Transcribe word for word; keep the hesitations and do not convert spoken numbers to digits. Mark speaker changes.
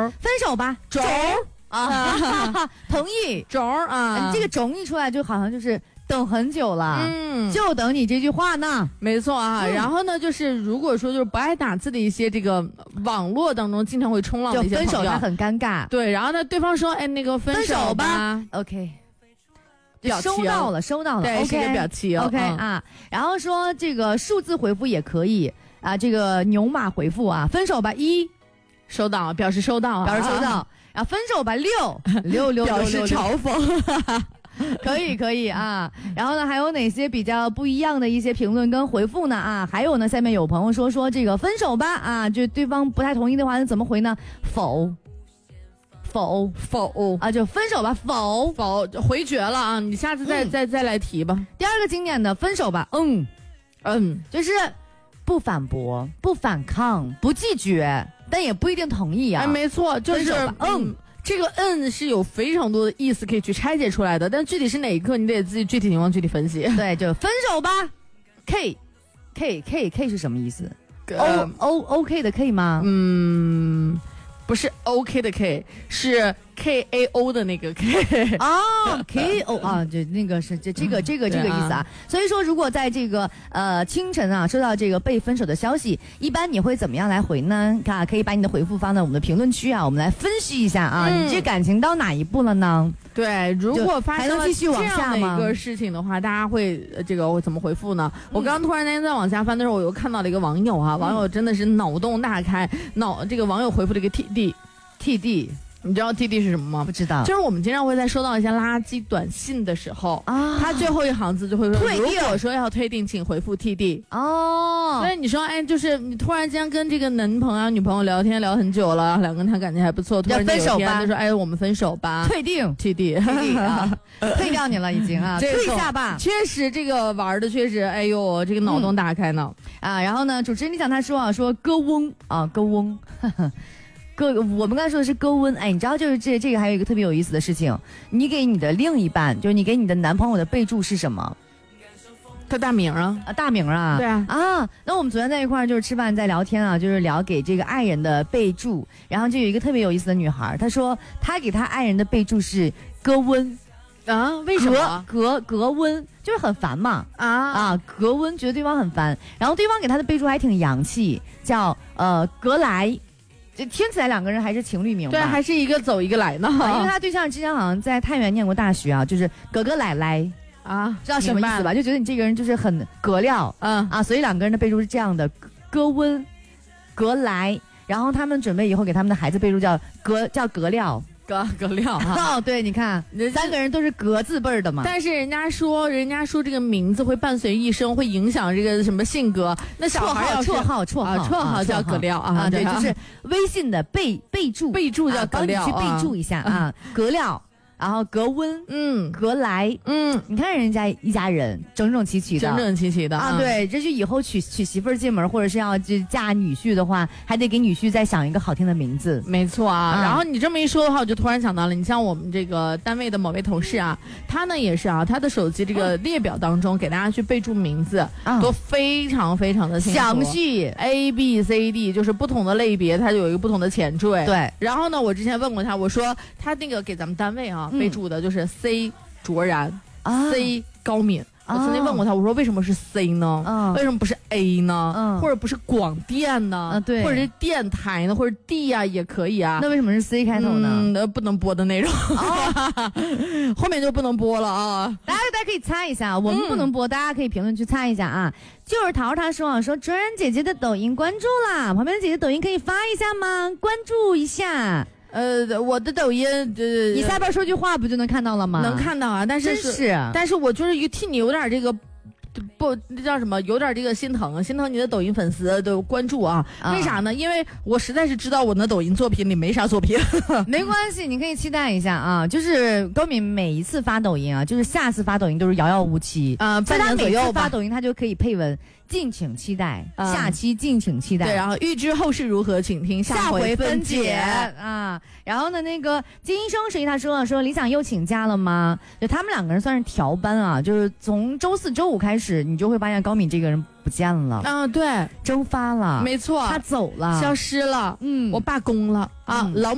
Speaker 1: 分手吧，
Speaker 2: 种
Speaker 1: 啊，同意
Speaker 2: 种啊，
Speaker 1: 这个种一出来就好像就是等很久了，嗯，就等你这句话呢，
Speaker 2: 没错啊。嗯、然后呢，就是如果说就是不爱打字的一些这个网络当中经常会冲浪的一些朋友，
Speaker 1: 就分手他很尴尬，
Speaker 2: 对，然后呢，对方说，哎，那个分手吧
Speaker 1: ，OK。
Speaker 2: 表情
Speaker 1: 收到了，收到了，
Speaker 2: 对，
Speaker 1: OK，
Speaker 2: 是一个表情
Speaker 1: ，OK、嗯、啊。然后说这个数字回复也可以啊，这个牛马回复啊，分手吧一，
Speaker 2: 收到，表示收到，
Speaker 1: 表示收到。啊、然后分手吧六六六，
Speaker 2: 表示嘲讽，
Speaker 1: 可以可以啊。然后呢，还有哪些比较不一样的一些评论跟回复呢？啊，还有呢，下面有朋友说说这个分手吧啊，就对方不太同意的话，那怎么回呢？否。否
Speaker 2: 否
Speaker 1: 啊，就分手吧，否
Speaker 2: 否回绝了啊！你下次再、嗯、再再来提吧。
Speaker 1: 第二个经典的分手吧，嗯
Speaker 2: 嗯，
Speaker 1: 就是不反驳、不反抗、不拒绝，但也不一定同意啊。
Speaker 2: 哎，没错，就是嗯，这个嗯是有非常多的意思可以去拆解出来的，但具体是哪一个，你得自己具体情况具体分析。
Speaker 1: 对，就分手吧 ，K K K K 是什么意思、呃、？O O O K 的 K 吗？
Speaker 2: 嗯。不是 OK 的 K， 是 K A O 的那个 K
Speaker 1: 啊 ，K O 啊，就那个是这这个这个这个意思啊。所以说，如果在这个呃清晨啊收到这个被分手的消息，一般你会怎么样来回呢？看，可以把你的回复放在我们的评论区啊，我们来分析一下啊，嗯、你这感情到哪一步了呢？
Speaker 2: 对，如果发生了
Speaker 1: 继续往下
Speaker 2: 这样的一个事情的话，大家会这个会怎么回复呢？嗯、我刚刚突然间在往下翻的时候，我又看到了一个网友啊，嗯、网友真的是脑洞大开，脑这个网友回复了一个 T D
Speaker 1: T D。
Speaker 2: 你知道 T D 是什么吗？
Speaker 1: 不知道，
Speaker 2: 就是我们经常会在收到一些垃圾短信的时候啊，他最后一行字就会说，如果说要退订，请回复 T D
Speaker 1: 哦。
Speaker 2: 所以你说，哎，就是你突然间跟这个男朋友、女朋友聊天聊很久了，两个人他感情还不错，突然间有一天就说，哎，我们分手吧，
Speaker 1: 退订
Speaker 2: T D
Speaker 1: T D 啊，退掉你了已经啊，退下吧。
Speaker 2: 确实这个玩的确实，哎呦，这个脑洞大开呢、
Speaker 1: 嗯、啊。然后呢，主持人你想他说啊，说歌翁啊，歌翁。呵呵歌，我们刚才说的是歌温，哎，你知道就是这这个还有一个特别有意思的事情，你给你的另一半，就是你给你的男朋友的备注是什么？
Speaker 2: 他大名啊，
Speaker 1: 啊大名啊，
Speaker 2: 对啊
Speaker 1: 啊。那我们昨天在一块儿就是吃饭在聊天啊，就是聊给这个爱人的备注，然后就有一个特别有意思的女孩，她说她给她爱人的备注是歌温。
Speaker 2: 啊？为什么？
Speaker 1: 格格温就是很烦嘛啊啊，格温觉得对方很烦，然后对方给他的备注还挺洋气，叫呃格莱。就听起来两个人还是情侣名吧，
Speaker 2: 对，还是一个走一个来呢。
Speaker 1: 啊、因为他对象之前好像在太原念过大学啊，就是格格奶奶
Speaker 2: 啊，
Speaker 1: 知道什么意思吧？就觉得你这个人就是很格料，嗯啊，所以两个人的备注是这样的：格温、格莱。然后他们准备以后给他们的孩子备注叫格叫格料。
Speaker 2: 格格料
Speaker 1: 哈、哦，对，你看三个人都是格字辈儿的嘛。
Speaker 2: 但是人家说，人家说这个名字会伴随一生，会影响这个什么性格。那小孩要
Speaker 1: 绰号，绰号，
Speaker 2: 绰号、啊、叫格料啊，
Speaker 1: 啊对，就是微信的备备注，
Speaker 2: 备注叫格料，
Speaker 1: 帮、啊、你去备注一下啊，啊格料。然后格温，嗯，格莱，嗯，你看人家一家人整整齐齐的，
Speaker 2: 整整齐齐的
Speaker 1: 啊，对，这就以后娶娶媳妇儿进门，或者是要就嫁女婿的话，还得给女婿再想一个好听的名字。
Speaker 2: 没错啊，嗯、然后你这么一说的话，我就突然想到了，你像我们这个单位的某位同事啊，他呢也是啊，他的手机这个列表当中给大家去备注名字，嗯、都非常非常的
Speaker 1: 详细
Speaker 2: ，A B C D 就是不同的类别，它就有一个不同的前缀。
Speaker 1: 对，
Speaker 2: 然后呢，我之前问过他，我说他那个给咱们单位啊。备注的就是 C 卓然、啊、C 高敏。我曾经问过他，我说为什么是 C 呢？嗯、为什么不是 A 呢？嗯、或者不是广电呢？
Speaker 1: 嗯、对，
Speaker 2: 或者是电台呢？或者 D 啊也可以啊。
Speaker 1: 那为什么是 C 开头呢？
Speaker 2: 嗯，不能播的内容，哦、后面就不能播了啊！
Speaker 1: 大家大家可以猜一下，我们不能播，嗯、大家可以评论区猜一下啊。就是桃他说啊，说卓然姐姐的抖音关注啦，旁边的姐姐抖音可以发一下吗？关注一下。
Speaker 2: 呃，我的抖音，呃，
Speaker 1: 你下边说句话不就能看到了吗？
Speaker 2: 能看到啊，但是
Speaker 1: 真是，
Speaker 2: 但是我就是替你有点这个，不，那叫什么？有点这个心疼，心疼你的抖音粉丝的关注啊。啊为啥呢？因为我实在是知道我的抖音作品里没啥作品。
Speaker 1: 没关系，你可以期待一下啊。就是高敏每一次发抖音啊，就是下次发抖音都是遥遥无期啊，半年左右吧。发抖音他就可以配文。敬请期待，嗯、下期敬请期待。
Speaker 2: 对，然后预知后事如何，请听下回分解
Speaker 1: 啊。然后呢，那个金生谁他说了说李想又请假了吗？就他们两个人算是调班啊，就是从周四周五开始，你就会发现高敏这个人不见了啊，
Speaker 2: 对，
Speaker 1: 蒸发了，
Speaker 2: 没错，
Speaker 1: 他走了，
Speaker 2: 消失了，嗯，我罢工了啊，
Speaker 1: 嗯、
Speaker 2: 老。